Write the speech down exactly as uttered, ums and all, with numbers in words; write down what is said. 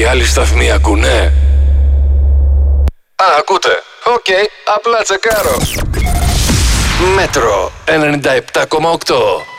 οι άλλοι σταθμοί ακούνε? Α, ακούτε. Οκ, okay, απλά τσεκάρω. Μέτρο ενενήντα επτά κόμμα οκτώ.